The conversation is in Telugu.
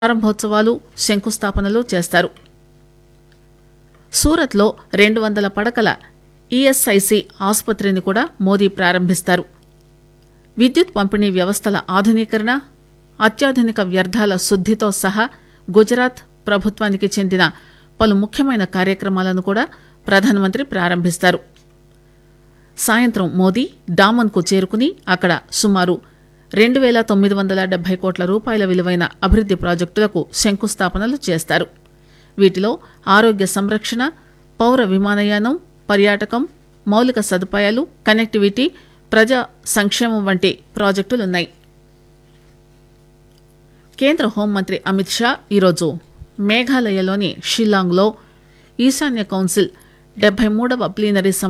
ప్రారంభోత్సవాలు శంకుస్థాపనలు చేస్తారు. సూరత్లో 200 పడకల ఈఎస్ఐసి ఆసుపత్రిని కూడా మోదీ ప్రారంభిస్తారు. విద్యుత్ పంపిణీ వ్యవస్థల ఆధునీకరణ, అత్యాధునిక వ్యర్థాల శుద్దితో సహా గుజరాత్ ప్రభుత్వానికి చెందిన పలు ముఖ్యమైన కార్యక్రమాలను కూడా ప్రధానమంత్రి ప్రారంభిస్తారు. సాయంత్రం మోదీ డామన్కు చేరుకుని అక్కడ సుమారు 2,970 కోట్ల రూపాయల విలువైన అభివృద్ది ప్రాజెక్టులకు శంకుస్థాపనలు చేస్తారు. వీటిలో ఆరోగ్య సంరక్షణ, పౌర విమానయానం, పర్యాటకం, మౌలిక సదుపాయాలు, కనెక్టివిటీ, ప్రజా సంక్షేమం వంటి ప్రాజెక్టులున్నాయి. కేంద్ర హోంమంత్రి అమిత్ షా ఈరోజు మేఘాలయలోని షిల్లాంగ్లో ఈశాన్య కౌన్సిల్ 73వ ప్లీనరీ